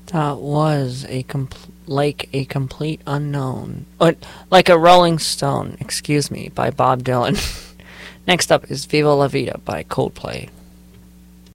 That was like a complete unknown. Like a Rolling Stone, excuse me, by Bob Dylan. Next up is Viva La Vida by Coldplay.